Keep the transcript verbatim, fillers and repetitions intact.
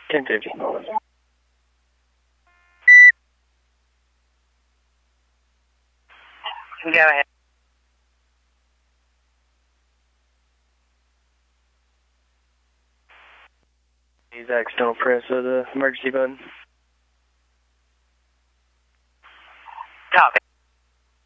ten fifty. Go ahead. Use accidental press of the emergency button.